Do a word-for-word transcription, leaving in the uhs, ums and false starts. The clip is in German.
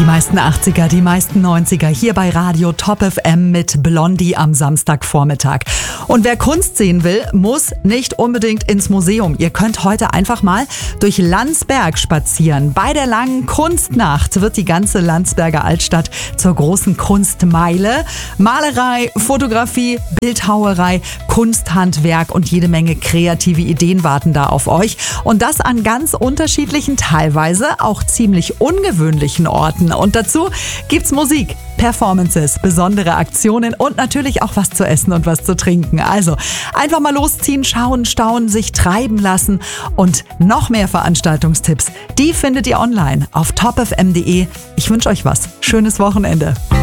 Die meisten achtziger, die meisten neunziger hier bei Radio Top F M mit Blondie am Samstagvormittag. Und wer Kunst sehen will, muss nicht unbedingt ins Museum. Ihr könnt heute einfach mal durch Landsberg spazieren. Bei der langen Kunstnacht wird die ganze Landsberger Altstadt zur großen Kunstmeile. Malerei, Fotografie, Bildhauerei, Kunsthandwerk und jede Menge kreative Ideen warten da auf euch. Und das an ganz unterschiedlichen, teilweise auch ziemlich ungewöhnlichen Orten. Und dazu gibt's Musik, Performances, besondere Aktionen und natürlich auch was zu essen und was zu trinken. Also einfach mal losziehen, schauen, staunen, sich treiben lassen und noch mehr Veranstaltungstipps, die findet ihr online auf top f m punkt d e. Ich wünsche euch was. Schönes Wochenende.